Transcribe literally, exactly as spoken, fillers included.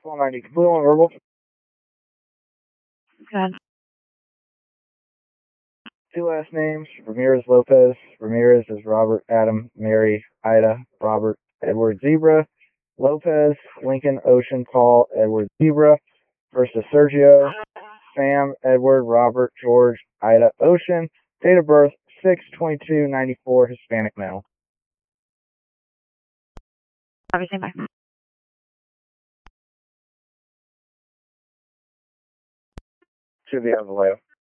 four ninety, complete on verbal. Good. Two last names, Ramirez Lopez. Ramirez is Robert, Adam, Mary, Ida, Robert, Edward Zebra. Lopez, Lincoln, Ocean, Paul, Edward Zebra. First is Sergio, Sam, Edward, Robert, George, Ida, Ocean. Date of birth, six twenty-two ninety-four, Hispanic male. Obviously, bye. Should be on the layout.